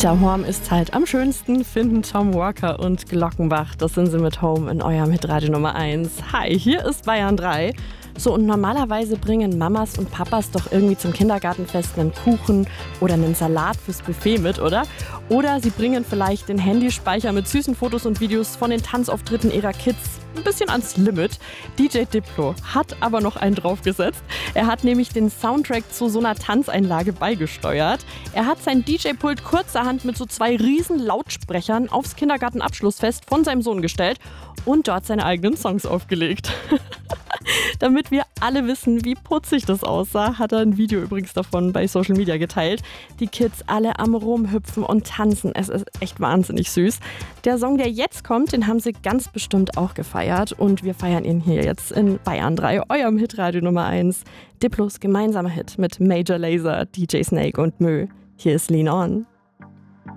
Dieter Horm ist halt am schönsten, finden Tom Walker und Glockenbach. Das sind sie mit Home in eurem Hitradio Nummer 1. Hi, hier ist Bayern 3. So, und normalerweise bringen Mamas und Papas doch irgendwie zum Kindergartenfest einen Kuchen oder einen Salat fürs Buffet mit, oder? Oder sie bringen vielleicht den Handyspeicher mit süßen Fotos und Videos von den Tanzauftritten ihrer Kids ein bisschen ans Limit. DJ Diplo hat aber noch einen draufgesetzt. Er hat nämlich den Soundtrack zu so einer Tanzeinlage beigesteuert. Er hat sein DJ-Pult kurzerhand mit so 2 riesen Lautsprechern aufs Kindergartenabschlussfest von seinem Sohn gestellt und dort seine eigenen Songs aufgelegt. Damit wir alle wissen, wie putzig das aussah, hat er ein Video übrigens davon bei Social Media geteilt. Die Kids alle am Rumhüpfen und tanzen. Es ist echt wahnsinnig süß. Der Song, der jetzt kommt, den haben sie ganz bestimmt auch gefeiert. Und wir feiern ihn hier jetzt in Bayern 3, eurem Hitradio Nummer 1. Diplos gemeinsamer Hit mit Major Lazer, DJ Snake und Mö. Hier ist Lean On.